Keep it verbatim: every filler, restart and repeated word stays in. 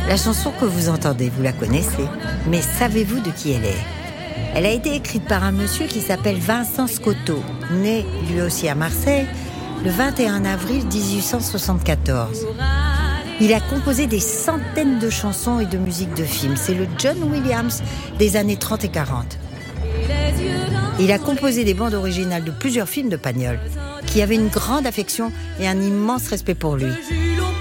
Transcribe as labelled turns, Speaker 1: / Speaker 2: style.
Speaker 1: La chanson que vous entendez, vous la connaissez, mais savez-vous de qui elle est ? Elle a été écrite par un monsieur qui s'appelle Vincent Scotto, né lui aussi à Marseille, le vingt et un avril dix-huit cent soixante-quatorze. Il a composé des centaines de chansons et de musiques de films. C'est le John Williams des années trente et quarante. Il a composé des bandes originales de plusieurs films de Pagnol, qui avaient une grande affection et un immense respect pour lui.